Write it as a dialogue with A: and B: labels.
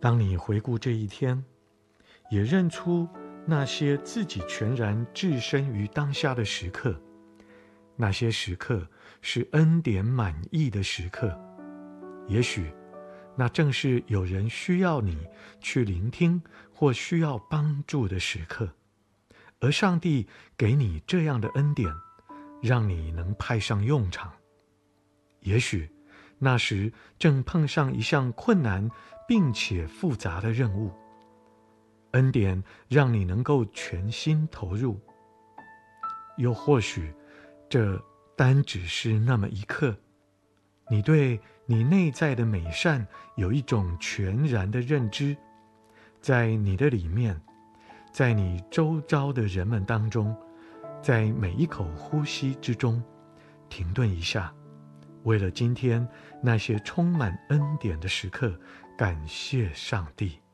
A: 当你回顾这一天，也认出那些自己全然置身于当下的时刻，那些时刻是恩典满溢的时刻，也许那正是有人需要你去聆听或需要帮助的时刻，而上帝给你这样的恩典，让你能派上用场。也许那时正碰上一项困难并且复杂的任务，恩典让你能够全心投入。又或许这单只是那么一刻，你对你内在的美善有一种全然的认知，在你的里面，在你周遭的人们当中，在每一口呼吸之中，停顿一下，为了今天那些充满恩典的时刻，感谢上帝。